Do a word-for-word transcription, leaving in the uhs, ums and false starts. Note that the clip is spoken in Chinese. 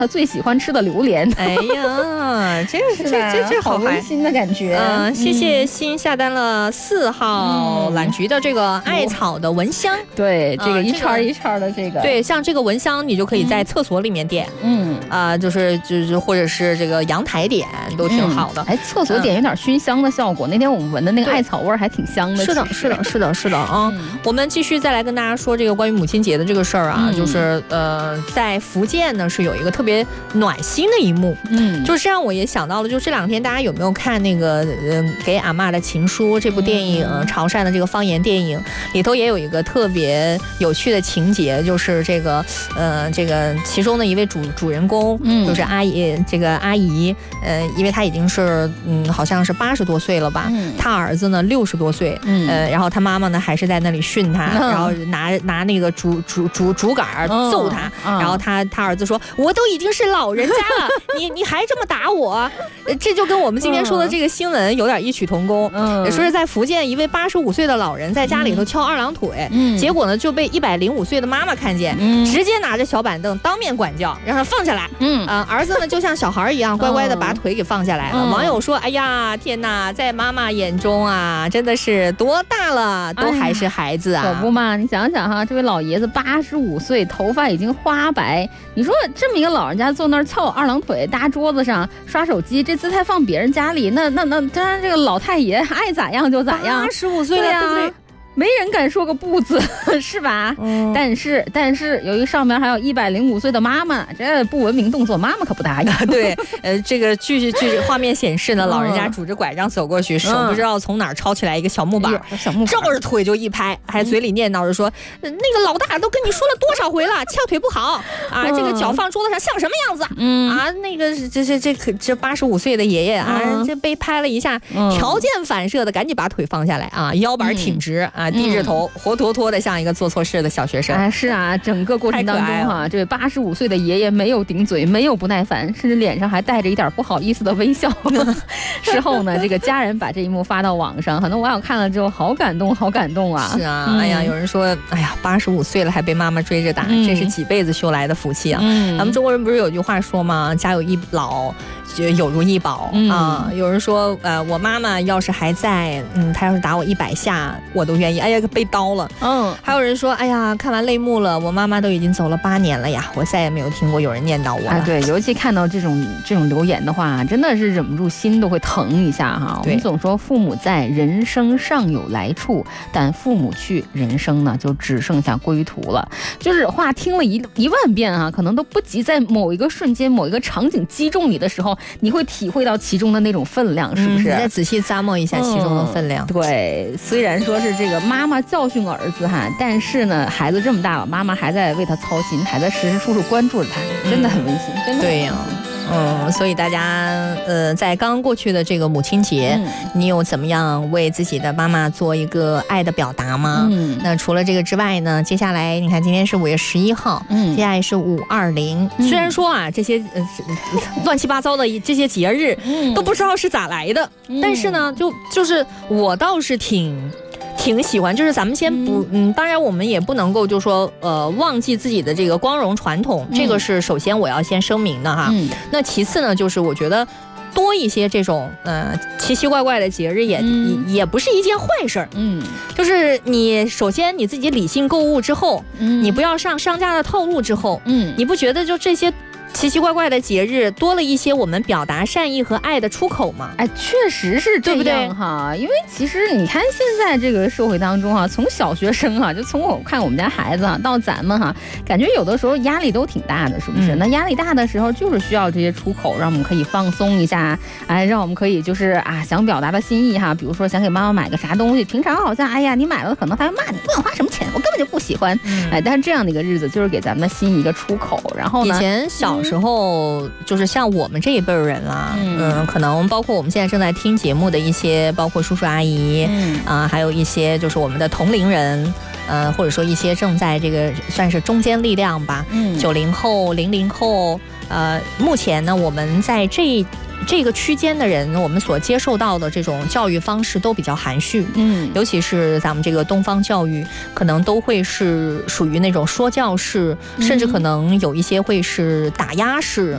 他最喜欢吃的榴莲。 哎呀，这个是这这这好温馨的感觉。 嗯、呃，谢谢新下单了四号懒菊的这个艾草的蚊香。 嗯、对，这个一串一串的这个。 对，像这个蚊香，你就可以在厕所里面点。嗯啊、呃，就是就是或者是这个阳台点都挺好的。 嗯、哎，厕所点有点熏香的效果。嗯、那天我们闻的那个艾草味还挺香的。 是的，是的，是的，是的啊。嗯、我们继续再来跟大家说这个关于母亲节的这个事儿啊，嗯、就是呃，在福建呢是有一个特别暖心的一幕。嗯，就是这样，我也想到了，就这两天大家有没有看那个呃给阿嬷的情书这部电影？嗯、潮汕的这个方言电影里头也有一个特别有趣的情节，就是这个呃这个其中的一位主主人公，嗯，就是阿姨这个阿姨，呃，因为她已经是嗯好像是八十多岁了吧，嗯、她儿子呢六十多岁，嗯，呃，然后她妈妈呢还是在那里训他，嗯、然后拿拿那个竹竹竹竹竿揍他，嗯、然后他他儿子说：“我都已经是老人家了，你你还这么打我？”这就跟我们今天说的这个新闻有点异曲同工。嗯，说是在福建一位八十五岁的老人在家里头翘二郎腿，嗯、结果呢就被一百零五岁的妈妈看见，嗯、直接拿着小板凳当面管教，让他放下来。嗯啊、呃，儿子呢就像小孩一样乖乖的把腿给放下来了。嗯、网友说：“哎呀，天哪，在妈妈眼中啊，真的是多大了都还是孩子啊！” 可不嘛，你想想哈，这位老爷子八十五岁，头发已经花白，你说这么一个老人家坐那儿翘二郎腿搭桌子上刷手机，这姿态放别人家里，那那那当然这个老太爷爱咋样就咋样。 八十五岁了，对不对？ 没人敢说个不字，是吧？嗯、但是但是由于上面还有一百零五岁的妈妈，这不文明动作妈妈可不答应。 对，呃，这个据据画面显示呢，老人家拄着拐杖走过去，嗯、手不知道从哪儿抄起来一个小木板，嗯、 小木照着腿就一拍，还嘴里念叨着说：“嗯、那个老大都跟你说了多少回了，翘腿不好啊，嗯、这个脚放桌子上像什么样子？嗯啊，那个这这这可这八十五岁的爷爷啊，嗯、这被拍了一下，嗯、条件反射的赶紧把腿放下来啊，腰板挺直。嗯啊，低着头，活脱脱的像一个做错事的小学生。 哎，是啊，整个过程当中哈、啊，这位八十五岁的爷爷没有顶嘴，没有不耐烦，甚至脸上还带着一点不好意思的微笑。事后呢，这个家人把这一幕发到网上，很多网友看了之后好感动，好感动啊！ 是啊，嗯、哎呀，有人说，哎呀，八十五岁了还被妈妈追着打，嗯、这是几辈子修来的福气啊！嗯、咱们中国人不是有句话说吗？家有一老。就有如一宝、嗯、啊！有人说，呃，我妈妈要是还在，嗯，她要是打我一百下，我都愿意。哎呀，被刀了。嗯，还有人说，哎呀，看完泪目了，我妈妈都已经走了八年了呀，我再也没有听过有人念叨我了。 啊，对，尤其看到这种这种留言的话，真的是忍不住心都会疼一下哈。我们总说父母在，人生尚有来处，但父母去，人生呢就只剩下归途了。就是话听了一一万遍啊，可能都不及在某一个瞬间、某一个场景击中你的时候。你会体会到其中的那种分量，是不是？ 嗯、你再仔细咂摸一下其中的分量。 嗯、对，虽然说是这个妈妈教训儿子哈，但是呢，孩子这么大了，妈妈还在为他操心，还在时时处处关注着他，真的很温馨，嗯、真的。 对呀、啊。嗯，所以大家呃，在刚刚过去的这个母亲节，嗯、你有怎么样为自己的妈妈做一个爱的表达吗？嗯，那除了这个之外呢，接下来你看今天是五月十一号，嗯，接下来是五二零。虽然说啊，这些呃乱七八糟的这些节日，嗯、都不知道是咋来的，嗯、但是呢，就就是我倒是挺。挺喜欢，就是咱们先不，嗯，当然我们也不能够就说，呃，忘记自己的这个光荣传统，嗯、这个是首先我要先声明的哈。嗯、那其次呢，就是我觉得多一些这种呃奇奇怪怪的节日也、嗯、也也不是一件坏事儿。嗯，就是你首先你自己理性购物之后，嗯，你不要上商家的套路之后，嗯，你不觉得就这些奇奇怪怪的节日多了一些我们表达善意和爱的出口吗？ 哎，确实是这样，对不对哈？因为其实你看现在这个社会当中哈，从小学生哈，就从我看我们家孩子哈到咱们哈，感觉有的时候压力都挺大的，是不是？嗯、那压力大的时候就是需要这些出口，让我们可以放松一下，哎，让我们可以就是啊想表达的心意哈，比如说想给妈妈买个啥东西，平常好像哎呀你买了可能他会骂你不想花什么钱，我根本就不喜欢，嗯、哎，但是这样的一个日子就是给咱们的心一个出口，然后呢， 以前小时候就是像我们这一辈人啦，嗯、呃，可能包括我们现在正在听节目的一些，包括叔叔阿姨，嗯啊、呃，还有一些就是我们的同龄人，呃，或者说一些正在这个算是中坚力量吧，嗯，九零后、零零后，呃，目前呢，我们在这。这个区间的人，我们所接受到的这种教育方式都比较含蓄，嗯，尤其是咱们这个东方教育，可能都会是属于那种说教式，嗯、甚至可能有一些会是打压式，